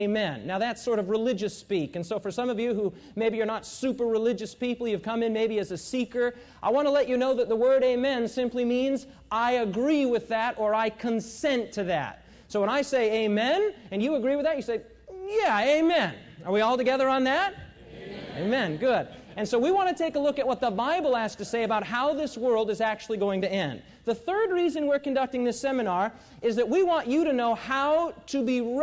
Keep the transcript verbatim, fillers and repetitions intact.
Amen. Now that's sort of religious speak, and so for some of you who maybe you're not super religious people, you've come in maybe as a seeker, I want to let you know that the word amen simply means I agree with that or I consent to that. So when I say amen and you agree with that, you say, yeah, amen. Are we all together on that? Amen. Amen. Good. And so we want to take a look at what the Bible has to say about how this world is actually going to end. The third reason we're conducting this seminar is that we want you to know how to be ready